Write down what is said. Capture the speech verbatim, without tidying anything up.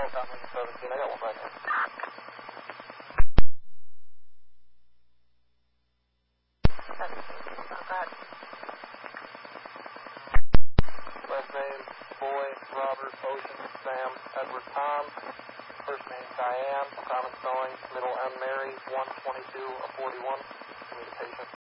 call coming seventeen. I got one right now. Last name, Boy, Robert, Ocean, Sam, Edward, Tom. First name, Diane. Common spelling, middle M, Mary, one twenty-two of forty-one. Communication.